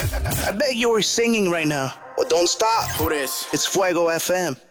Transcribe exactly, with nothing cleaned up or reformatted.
I bet you were singing right now. Well, don't stop. Who this? It's Fuego F M.